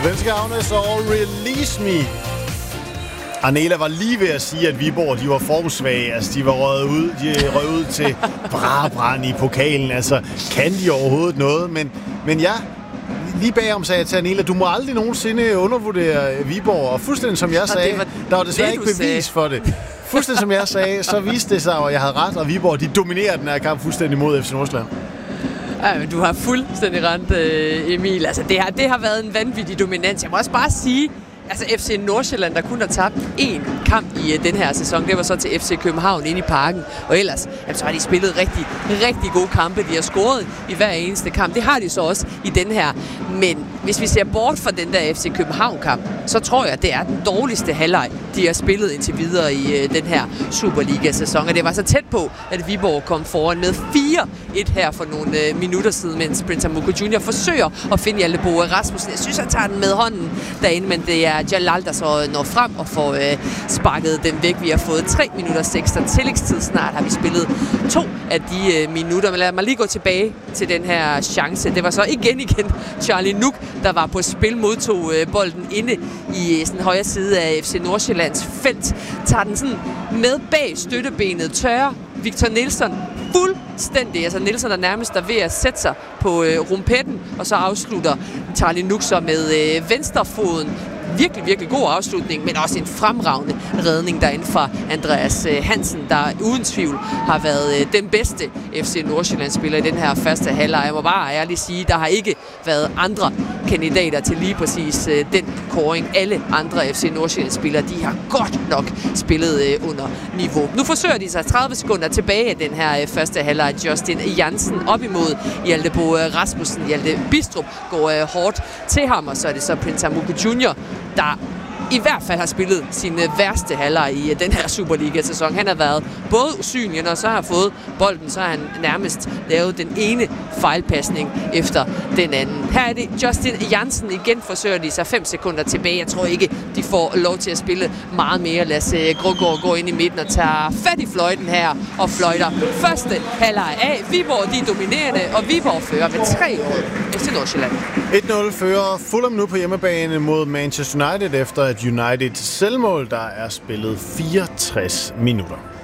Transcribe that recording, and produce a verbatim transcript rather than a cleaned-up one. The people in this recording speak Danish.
Svenske Havnes og Release Me. Arnela var lige ved at sige, at Viborg, de var formsvage. Altså, de var røget ud, de røget ud til brabrand i pokalen. Altså, kan de overhovedet noget? Men, men ja, lige bagom sagde jeg til Arnela, du må aldrig nogensinde undervurdere Viborg. Og fuldstændig som jeg sagde, var der var desværre det, ikke bevis sagde. for det. Fuldstændig som jeg sagde, så viste det sig, at jeg havde ret, og Viborg, de dominerer den her kamp fuldstændig mod F C Nordsjælland. Ja, men du har fuldstændig rent, Emil. Altså, det har, det har været en vanvittig dominans. Jeg må også bare sige, altså F C Nordsjælland, der kun har tabt én kamp i uh, den her sæson, det var så til F C København inde i Parken. Og ellers, jamen, så har de spillet rigtig, rigtig gode kampe. De har scoret i hver eneste kamp. Det har de så også i den her. Men hvis vi ser bort fra den der F C København-kamp, så tror jeg, det er den dårligste halvleg, de har spillet indtil videre i uh, den her Superliga-sæson. Og det var så tæt på, at Viborg kom foran med fire et her for nogle uh, minutter siden, mens Prince Amuko junior forsøger at finde Hjalte Boe Rasmussen. Jeg synes, han tager den med hånden derinde, men det er Jalal, der så når frem og får øh, sparket den væk. Vi har fået tre minutter ekstra tillægstid. Snart har vi spillet to af de øh, minutter. Men lad mig lige gå tilbage til den her chance. Det var så igen igen Charlie Nuk, der var på spil, modtog øh, bolden inde i sådan højre side af F C Nordsjællands felt. Tager den sådan med bag støttebenet, tørrer Victor Nielsen fuldstændig. Altså Nielsen er nærmest der ved at sætte sig på øh, rumpetten, og så afslutter Charlie Nuk så med øh, venstrefoden. Virkelig, virkelig god afslutning, men også en fremragende redning derinde fra Andreas Hansen, der uden tvivl har været den bedste F C Nordsjælland-spiller i den her første halvleg. Jeg må bare ærligt sige, der har ikke været andre kandidater til lige præcis den kåring. Alle andre F C Nordsjælland-spillere, de har godt nok spillet under niveau. Nu forsøger de sig tredive sekunder tilbage af den her første halvleg. Justin Jansen op imod Hjalte Boe Rasmussen. Hjalte Bistrup går hårdt til ham, og så er det så Prince Amuko junior, der i hvert fald har spillet sin værste halvleg i den her Superliga-sæson. Han har været både usynlig, og så har fået bolden, så har han nærmest lavet den ene fejlpasning efter den anden. Her er det Justin Jansen. Igen forsøger de sig fem sekunder tilbage. Jeg tror ikke, de får lov til at spille meget mere. Lad os Grågaard gå ind i midten og tage fat i fløjten her og fløjter første halvleg af. Viborg, de er dominerende, og Viborg fører med tre mål F C Nordsjælland. et nul fører Fulham nu på hjemmebane mod Manchester United efter et United selvmål, der er spillet fireogtres minutter.